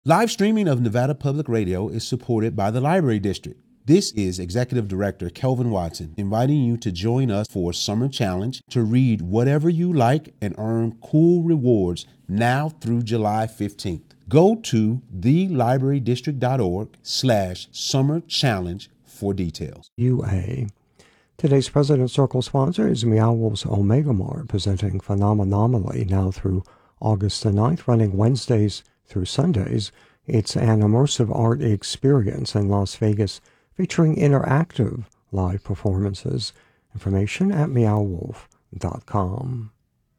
Live streaming of Nevada Public Radio is supported by the Library District. This is Executive Director Kelvin Watson inviting you to join us for a summer challenge to read whatever you like and earn cool rewards now through July 15th. Go to thelibrarydistrict.org/summer challenge for details. UA. Today's President Circle sponsor is Meow Wolf's Omega Mart, presenting Phenomonomaly now through August the 9th, running Wednesdays through Sundays. It's an immersive art experience in Las Vegas featuring interactive live performances. Information at meowwolf.com.